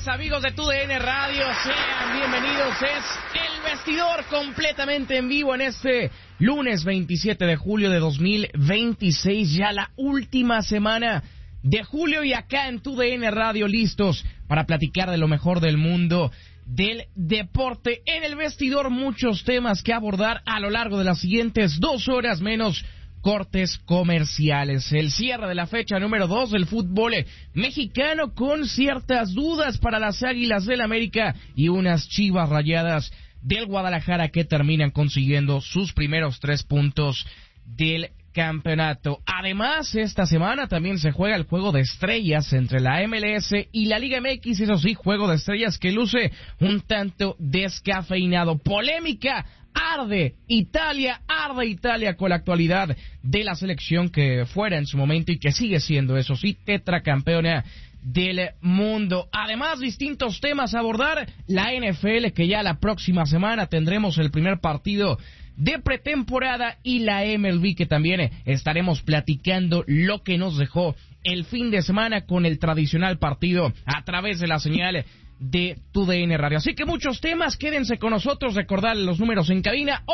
tardes, amigos de TUDN Radio, sean bienvenidos. Es El Vestidor completamente en vivo en este lunes 27 de julio de 2026, ya la última semana de julio, y acá en TUDN Radio listos para platicar de lo mejor del mundo del deporte. En El Vestidor muchos temas que abordar a lo largo de las siguientes 2 horas menos cortes comerciales. El cierre de la fecha número 2 del fútbol mexicano, con ciertas dudas para las Águilas del América y unas Chivas Rayadas del Guadalajara que terminan consiguiendo sus primeros 3 puntos del campeonato. Además, esta semana también se juega el juego de estrellas entre la MLS y la Liga MX, eso sí, juego de estrellas que luce un tanto descafeinado. Polémica, arde Italia con la actualidad de la selección que fuera en su momento y que sigue siendo, eso sí, tetracampeona del mundo. Además, distintos temas a abordar, la NFL, que ya la próxima semana tendremos el primer partido de pretemporada, y la MLB, que también estaremos platicando lo que nos dejó el fin de semana con el tradicional partido a través de la señal de TUDN Radio. Así que muchos temas, quédense con nosotros. Recordar los números en cabina: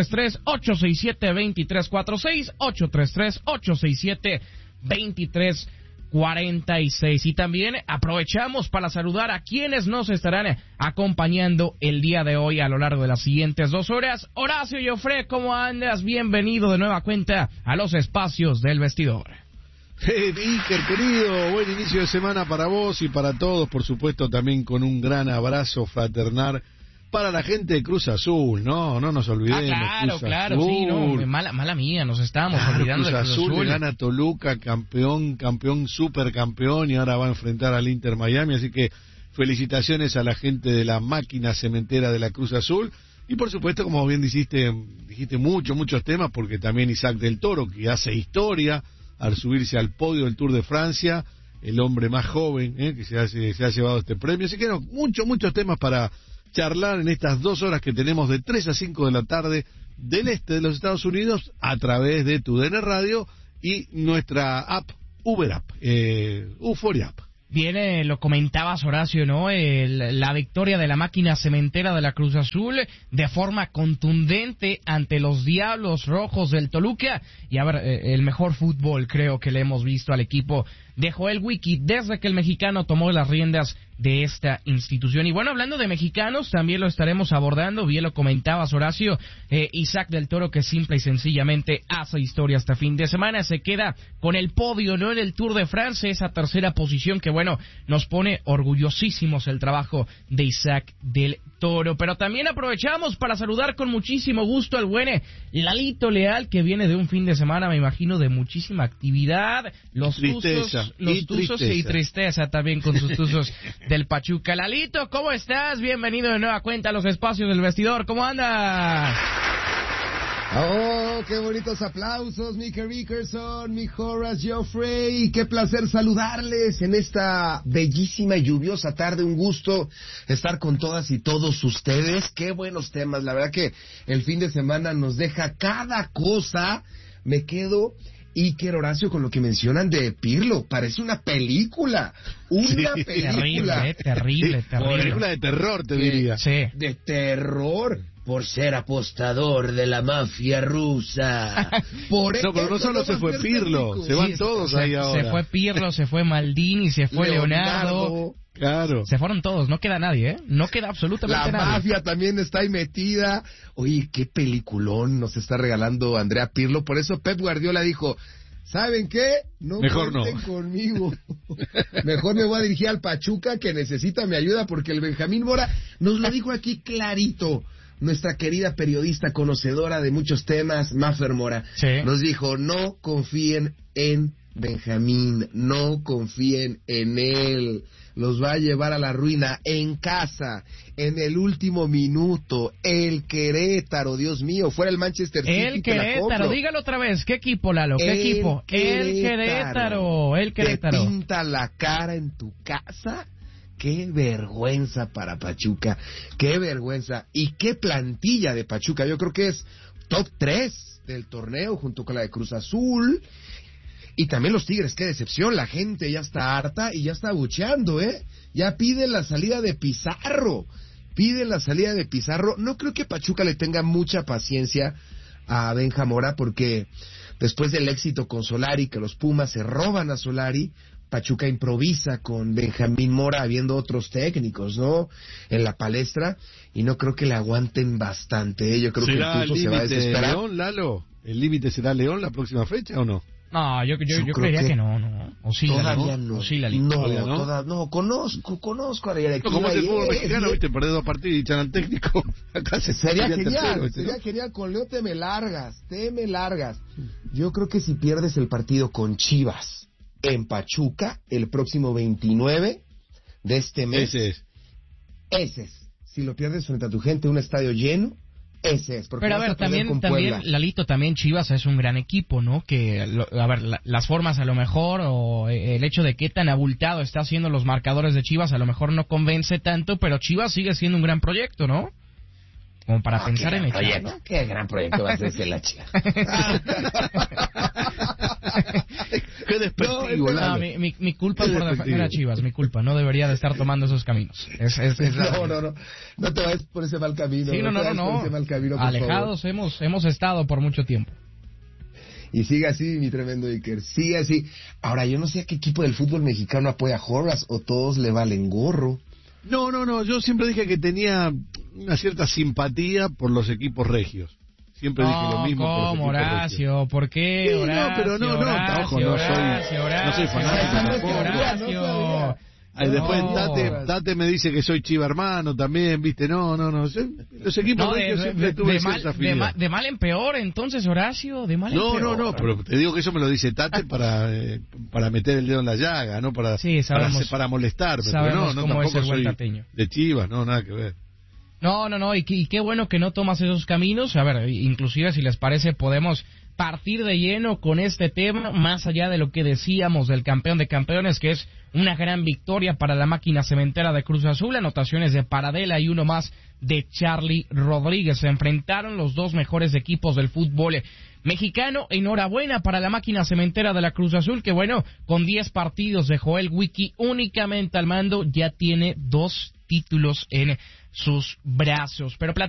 833-867-2346, 833-867-2346. Y también aprovechamos para saludar a quienes nos estarán acompañando el día de hoy a lo largo de las siguientes 2 horas. Horacio Joffre, ¿cómo andas? Bienvenido de nueva cuenta a los espacios del Vestidor. Iker, querido, buen inicio de semana para vos y para todos, por supuesto, también con un gran abrazo fraternal para la gente de Cruz Azul, no nos olvidemos. Claro, Azul. Sí, no, mala mía, nos estábamos olvidando Cruz de Cruz Azul. Azul. Le gana a Toluca, campeón, supercampeón, y ahora va a enfrentar al Inter Miami, así que felicitaciones a la gente de la máquina cementera de la Cruz Azul. Y por supuesto, como bien dijiste muchos temas, porque también Isaac del Toro, que hace historia al subirse al podio del Tour de Francia, el hombre más joven que se ha llevado este premio. Así que muchos temas para charlar en estas 2 horas que tenemos de 3 a 5 de la tarde del este de los Estados Unidos, a través de TUDN Radio y nuestra app, Uber App, Euphoria App. Viene, lo comentabas, Horacio, ¿no? La victoria de la máquina cementera de la Cruz Azul de forma contundente ante los Diablos Rojos del Toluca. Y a ver, el mejor fútbol creo que le hemos visto al equipo de Joel Wiki desde que el mexicano tomó las riendas de esta institución. Y bueno, hablando de mexicanos, también lo estaremos abordando, bien lo comentabas, Horacio, Isaac del Toro, que simple y sencillamente hace historia este fin de semana, se queda con el podio, ¿no?, en el Tour de Francia, esa tercera posición que, bueno, nos pone orgullosísimos el trabajo de Isaac del Toro. Pero también aprovechamos para saludar con muchísimo gusto al buen Lalito Leal, que viene de un fin de semana, me imagino, de muchísima actividad, los tuzos y tristeza también con sus tuzos del Pachuca. Lalito, ¿cómo estás? Bienvenido de nueva cuenta a los espacios del Vestidor. ¿Cómo andas? Oh, qué bonitos aplausos, mi Rickerson, mi Horace Joffrey. Qué placer saludarles en esta bellísima y lluviosa tarde. Un gusto estar con todas y todos ustedes. Qué buenos temas. La verdad que el fin de semana nos deja cada cosa. Me quedo, Iker, Horacio, con lo que mencionan de Pirlo. Parece una película. Una película. Terrible. Película de terror, te diría. Sí. De terror. Por ser apostador de la mafia rusa. Pero no solo se fue Pirlo, se van todos ahí ahora. Se fue Pirlo, se fue Maldini, se fue Leonardo. Claro. Se fueron todos, no queda nadie, No queda absolutamente nadie. La mafia también está ahí metida. Oye, qué peliculón nos está regalando Andrea Pirlo. Por eso Pep Guardiola dijo: ¿saben qué? Mejor cuenten conmigo. Mejor me voy a dirigir al Pachuca, que necesita mi ayuda, porque el Benjamín Mora nos lo dijo aquí clarito. Nuestra querida periodista conocedora de muchos temas, Mafer Mora, nos dijo: no confíen en Benjamín, no confíen en él, los va a llevar a la ruina. En casa, en el último minuto, el Querétaro, Dios mío, fuera el Manchester City. El Querétaro, dígalo otra vez, ¿qué equipo, Lalo? ¿Qué equipo? El Querétaro. ¿Te pinta la cara en tu casa? Qué vergüenza para Pachuca, qué vergüenza. Y qué plantilla de Pachuca. Yo creo que es top 3 del torneo, junto con la de Cruz Azul. Y también los Tigres, qué decepción, la gente ya está harta y ya está abucheando, ya pide la salida de Pizarro, no creo que Pachuca le tenga mucha paciencia a Benja Mora, porque después del éxito con Solari, que los Pumas se roban a Solari, Pachuca improvisa con Benjamín Mora, habiendo otros técnicos, ¿no?, en la palestra, y no creo que le aguanten bastante, Yo creo que el Tuzo se va a desesperar. León, Lalo? ¿El límite será León la próxima fecha o no? No, yo creería que no. Oscila, todavía no. Oscila, Conozco a la directiva. Como es el fútbol mexicano, viste, perder 2 partidos y echan al técnico. Acá sería genial, con Leo te me largas. Yo creo que si pierdes el partido con Chivas en Pachuca el próximo 29 de este mes, ese es. Si lo pierdes frente a tu gente, un estadio lleno, ese es. Pero a ver, también Lalito, también Chivas es un gran equipo, ¿no? Que, las formas a lo mejor, o el hecho de qué tan abultado está haciendo los marcadores de Chivas, a lo mejor no convence tanto, pero Chivas sigue siendo un gran proyecto, ¿no? Como para pensar en echar, ¿no? Qué gran proyecto va a ser la Chivas. Qué despectivo. No, mi culpa por defender a Chivas, mi culpa, no debería de estar tomando esos caminos. No te vayas por ese mal camino. Sí, no. Alejados hemos estado por mucho tiempo. Y sigue así, mi tremendo Iker, sigue así. Ahora, yo no sé a qué equipo del fútbol mexicano apoya a Horace, o todos le valen gorro. No, yo siempre dije que tenía una cierta simpatía por los equipos regios. Siempre dije lo mismo. ¿Cómo, Horacio? ¿Por qué, Horacio? No soy fanático. Horacio. Después Tate me dice que soy Chiva hermano también, ¿viste? No. Los equipos regios siempre tuve cierta afinidad. De mal en peor, entonces, Horacio, de mal en peor. No, pero te digo que eso me lo dice Tate para meter el dedo en la llaga, no para molestarme. Sabemos pero cómo es el tampoco buen soy tateño. de Chivas, no, nada que ver. No, y qué bueno que no tomas esos caminos. A ver, inclusive si les parece podemos partir de lleno con este tema, más allá de lo que decíamos del campeón de campeones, que es una gran victoria para la máquina cementera de Cruz Azul, anotaciones de Paradela y uno más de Charly Rodríguez. Se enfrentaron los dos mejores equipos del fútbol mexicano. Enhorabuena para la máquina cementera de la Cruz Azul, que bueno, con 10 partidos de Joel Wiki únicamente al mando, ya tiene 2 títulos en sus brazos. Pero